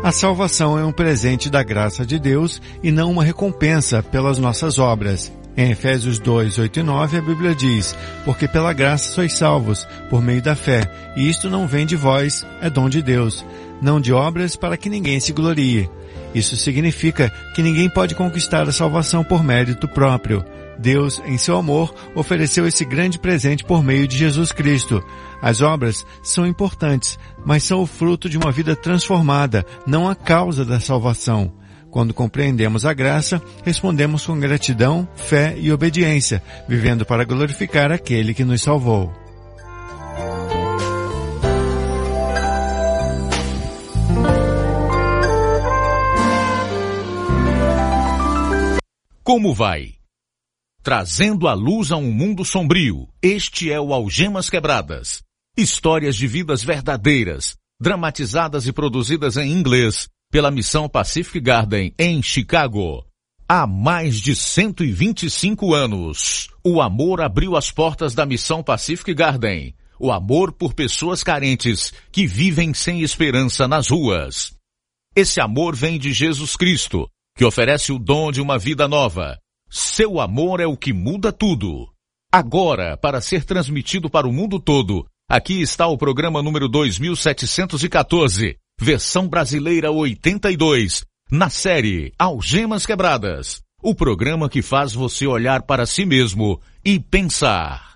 A salvação é um presente da graça de Deus e não uma recompensa pelas nossas obras. Em Efésios 2, 8 e 9, a Bíblia diz: porque pela graça sois salvos, por meio da fé, e isto não vem de vós, é dom de Deus, não de obras para que ninguém se glorie. Isso significa que ninguém pode conquistar a salvação por mérito próprio. Deus, em seu amor, ofereceu esse grande presente por meio de Jesus Cristo. As obras são importantes, mas são o fruto de uma vida transformada, não a causa da salvação. Quando compreendemos a graça, respondemos com gratidão, fé e obediência, vivendo para glorificar aquele que nos salvou. Como vai? Trazendo a luz a um mundo sombrio, este é o Algemas Quebradas. Histórias de vidas verdadeiras, dramatizadas e produzidas em inglês pela Missão Pacific Garden em Chicago. Há mais de 125 anos, o amor abriu as portas da Missão Pacific Garden. O amor por pessoas carentes que vivem sem esperança nas ruas. Esse amor vem de Jesus Cristo, que oferece o dom de uma vida nova. Seu amor é o que muda tudo. Agora, para ser transmitido para o mundo todo, aqui está o programa número 2714, versão brasileira 82, na série Algemas Quebradas. O programa que faz você olhar para si mesmo e pensar.